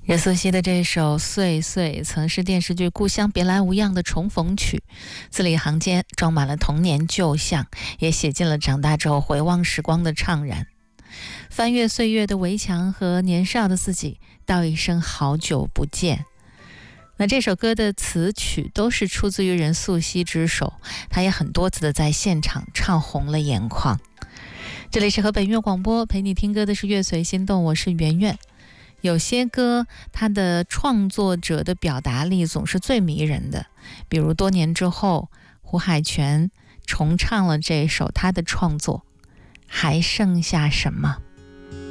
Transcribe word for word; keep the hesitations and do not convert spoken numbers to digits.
任素汐的这首《岁岁》曾是电视剧《故乡别来无恙》的重逢曲，字里行间装满了童年旧相，也写进了长大之后回望时光的怅然。翻越岁月的围墙和年少的自己，道一声好久不见。那这首歌的词曲都是出自于任素汐之手，她也很多次的在现场唱红了眼眶。这里是河北音乐广播，陪你听歌的是乐随心动，我是圆圆。有些歌它的创作者的表达力总是最迷人的，比如多年之后胡海泉重唱了这首他的创作《还剩下什么》。